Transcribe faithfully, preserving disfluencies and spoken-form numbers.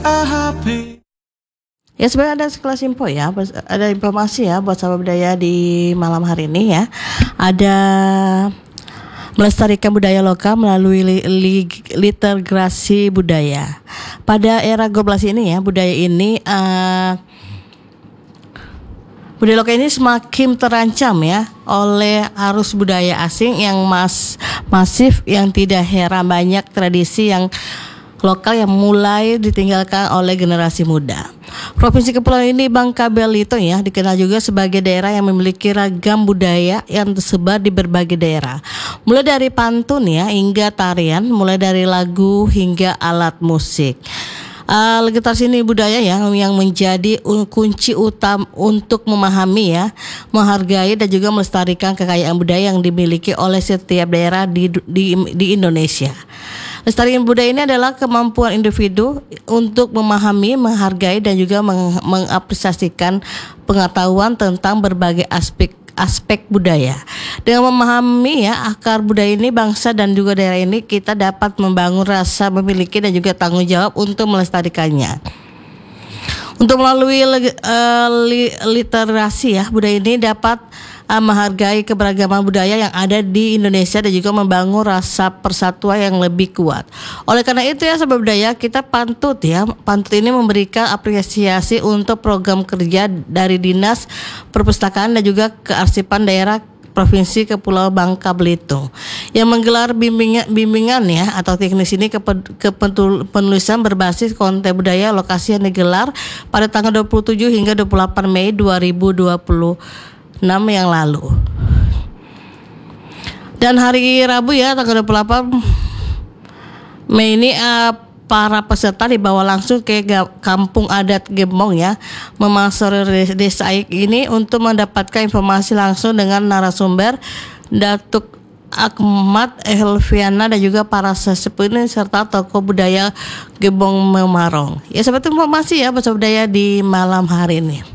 Ya sebenarnya ada sekelas info ya, ada informasi ya buat sahabat budaya di malam hari ini ya. Ada melestarikan budaya lokal melalui li, li, literasi budaya. Pada era globalisasi ini ya, budaya ini uh, budaya lokal ini semakin terancam ya oleh arus budaya asing yang mas, masif, yang tidak heran banyak tradisi yang lokal yang mulai ditinggalkan oleh generasi muda. Provinsi Kepulauan ini Bangka Belitung ya dikenal juga sebagai daerah yang memiliki ragam budaya yang tersebar di berbagai daerah. Mulai dari pantun ya hingga tarian, mulai dari lagu hingga alat musik. Uh, literasi seni budaya ya yang menjadi kunci utama untuk memahami ya, menghargai dan juga melestarikan kekayaan budaya yang dimiliki oleh setiap daerah di di, di Indonesia. Lestarian budaya ini adalah kemampuan individu untuk memahami, menghargai dan juga meng- mengapresiasikan pengetahuan tentang berbagai aspek aspek budaya. Dengan memahami ya akar budaya ini, bangsa dan juga daerah ini, kita dapat membangun rasa memiliki dan juga tanggung jawab untuk melestarikannya. Untuk melalui uh, li, literasi ya budaya ini dapat uh, menghargai keberagaman budaya yang ada di Indonesia dan juga membangun rasa persatuan yang lebih kuat. Oleh karena itu ya sahabat budaya, kita pantut ya pantut ini memberikan apresiasi untuk program kerja dari Dinas Perpustakaan dan juga Kearsipan Daerah Provinsi Kepulauan Bangka Belitung yang menggelar bimbingan, bimbingan ya atau teknis ini ke, ke penulisan berbasis konten budaya lokasi yang digelar pada tanggal dua puluh tujuh hingga dua puluh delapan Mei dua ribu dua puluh enam yang lalu. Dan hari Rabu ya tanggal dua puluh delapan Mei ini uh, para peserta dibawa langsung ke kampung adat Gembong ya, memasuki desa ini untuk mendapatkan informasi langsung dengan narasumber Datuk Ahmad Elviana dan juga para sesepuh ini serta tokoh budaya Gembong Memarong. Ya seperti informasi ya bahasa budaya di malam hari ini.